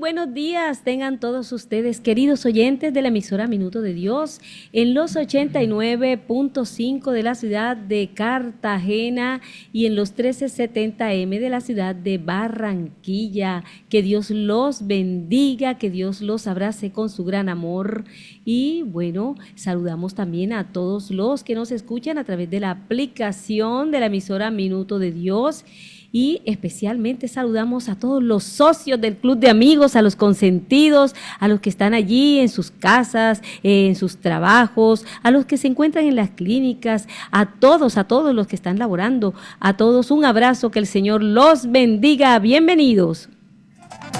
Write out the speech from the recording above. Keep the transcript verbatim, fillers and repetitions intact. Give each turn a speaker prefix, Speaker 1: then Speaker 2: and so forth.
Speaker 1: buenos días tengan todos ustedes, queridos oyentes de la emisora Minuto de Dios, en los ochenta y nueve punto cinco de la ciudad de Cartagena y en los trece setenta eme de la ciudad de Barranquilla. Que Dios los bendiga, que Dios los abrace con su gran amor. Y bueno, saludamos también a todos los que nos escuchan a través de la aplicación de la emisora Minuto de Dios. Y especialmente saludamos a todos los socios del Club de Amigos, a los consentidos, a los que están allí en sus casas, en sus trabajos, a los que se encuentran en las clínicas, a todos, a todos los que están laborando, a todos un abrazo, que el Señor los bendiga. Bienvenidos.